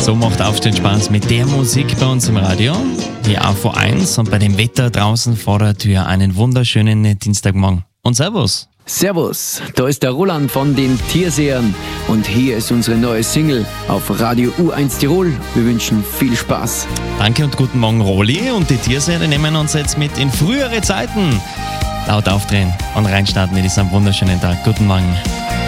So macht Aufstehen Spaß mit der Musik bei uns im Radio. Hier auch vor 1 und bei dem Wetter draußen vor der Tür einen wunderschönen Dienstagmorgen. Und Servus. Servus, da ist der Roland von den Tiersehern und hier ist unsere neue Single auf Radio U1 Tirol. Wir wünschen viel Spaß. Danke und guten Morgen, Roli. Und die Tierseher nehmen uns jetzt mit in frühere Zeiten. Laut aufdrehen und reinstarten mit diesem wunderschönen Tag. Guten Morgen.